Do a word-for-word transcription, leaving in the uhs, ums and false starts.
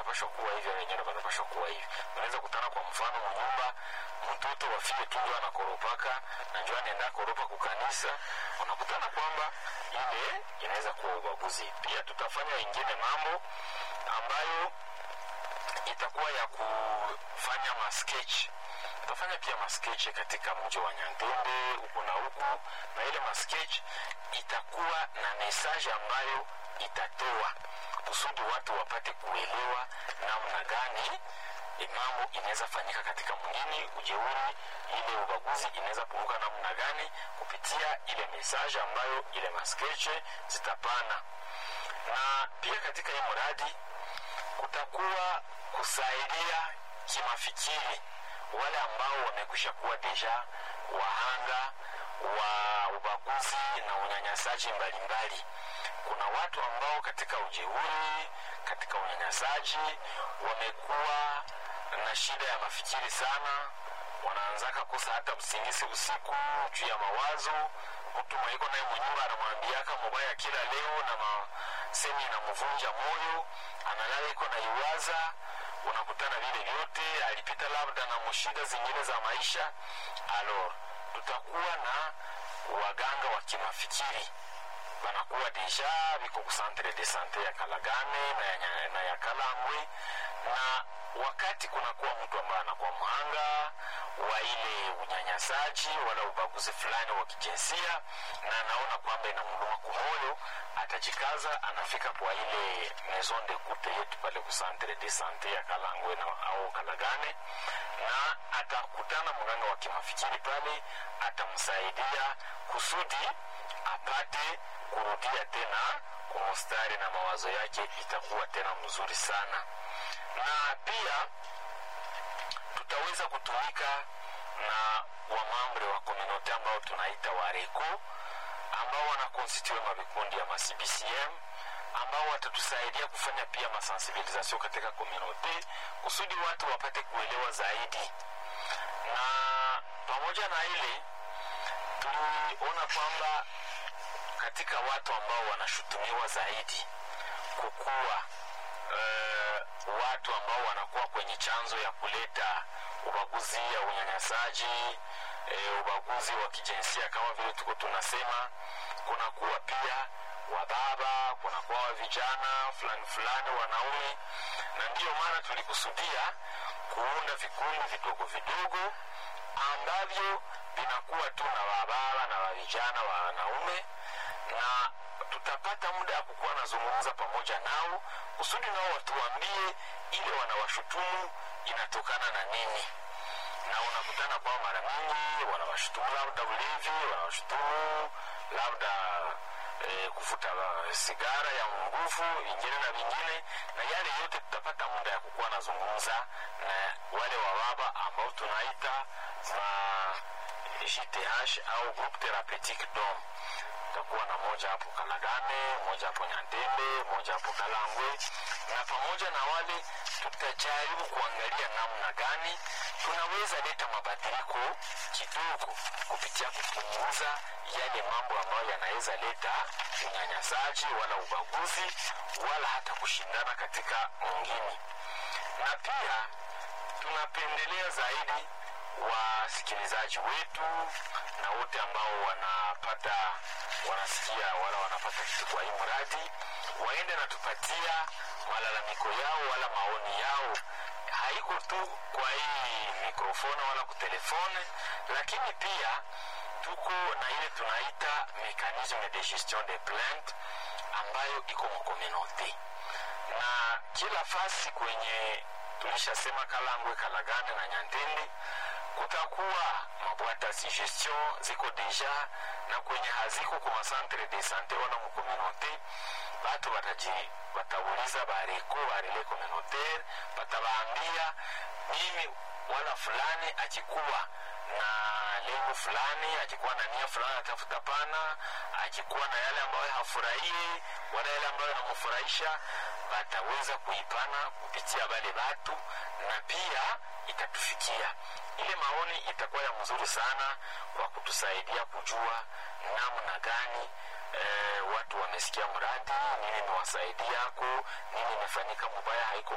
wanapaswa kuwa hivi, wengine wanapaswa kuwa hivi. Unaweza kutana kwa mfano mnyumba mtoto wa fie tu ndio anakoropaka na ndio anaenda koropa kukanisa, unakutana kwamba ile inaweza kuwa ubaguzi. Pia tutafanya ingine mambo ambayo itakuwa ya kufanya ma sketch. Tutafanya pia ma sketch katika mji wa Nyantende huko na huko, na ile ma sketch itakuwa na message ambayo itatoa kusudi watu wapate kuelewa namna gani mambo inaweza fanyika katika mwingine, ujeuri ile ubaguzi inaweza punguka namna gani kupitia ile message ambayo ile maskeche zitapana. Na pia katika hii mradi kutakuwa kusaidia kimafikiri wale ambao wamekwisha kuwa deja wahanga wa ubaguzi na unyanyasaji mbalimbali. Kuna watu ambao katika ujeuri, katika unyanyasaji wamekuwa na shida ya mafikiri sana, wanaanzaka kosa hata usingizi usiku juu ya mawazo. Mtu mwaiko naye mnyumba anamwambiaka mubaya kila leo na masemi inamvunja moyo, analala iko na iwaza, unakutana vile vyote alipita labda na mshida zingine za maisha. Alors tutakuwa na waganga wa kimafikiri banakuwa deja biko ku centre de santé ya Kalagane na ya, na ya Kalangwe, na wakati kunakuwa mtu ambaye anakuwa mhanga wa ile unyanyasaji wala ubaguzi fulani wa kijinsia na anaona kwamba inamluma kumoyo, atajikaza anafika kwa ile maison de coute yetu pale ku centre de santé ya Kalangwe na au Kalagane, na atakutana mganga wa kimafikiri pale, atamsaidia kusudi apate kurudia tena kumustari na mawazo yake itakuwa tena mzuri sana. Na pia tutaweza kutumika na wamambre wa community ambao tunaita wareko, ambao wanakonstitue mabikundi ya ma C B C M, ambao watatusaidia kufanya pia masensibilisation katika community kusudi watu wapate kuelewa zaidi. Na pamoja na ile tuliona kwamba katika watu ambao wanashutumiwa zaidi kukua uh, watu ambao wanakuwa kwenye chanzo ya kuleta ubaguzi ya unyanyasaji, uh, ubaguzi wa kijinsia kama vile tuko tunasema, kuna kuwa pia wababa, kuna kuwa vijana fulani fulani wanaume. Na ndio maana tulikusudia kuunda vikundi vidogo vidogo ambavyo vinakuwa tu na wababa na vijana wanaume, na tutapata muda ya kukuwa nazungumza pamoja nao kusudi nao watuambie ile wanawashutumu inatokana na nini. Na unakutana kwa mara mingi wanawashutumu labda ulevi, wanawashutumu labda e, kufuta sigara ya nguvu ingine na vingine, na yale yote tutapata muda ya kukuwa nazungumza na wale wababa ambao tunaita ma G T H au groupe thérapeutique d'homme. Tutakuwa na moja hapo Kalagane, moja hapo Nyantende, moja hapo Kalangwe, na pamoja na wale tutajaribu kuangalia namna gani tunaweza leta mabadiliko kidogo kupitia kupunguza yale mambo ambayo yanaweza leta unyanyasaji wala ubaguzi wala hata kushindana katika mwingine. Na pia tunapendelea zaidi wasikilizaji wetu na wote ambao wanapata wanasikia wala wanapata kitu kwa hii mradi waende na tupatia malalamiko yao wala maoni yao. Haiko tu kwa hii mikrofoni wala kutelefone, lakini pia tuko na ile tunaita mécanisme de gestion des plaintes ambayo iko mkominoti. Na kila fasi kwenye tulishasema Kalangwe, Kalagane na Nyantende kutakuwa mabwata si gestion ziko deja, na kwenye haziko kuma centre de santé wana mkominoti batu bataji batauliza bareko barele communautaire, batabaambia mimi wala fulani akikuwa na lengo fulani, akikuwa na nia fulani atafuta pana, akikuwa na yale ambayo hafurahie wala yale ambayo yanamfurahisha, bataweza kuipana kupitia wale watu na pia itatufikia. Ile maoni itakuwa ya mzuri sana kwa kutusaidia kujua namna gani e, watu wamesikia mradi, nini ni wasaidia yako, nini imefanyika mbaya haiko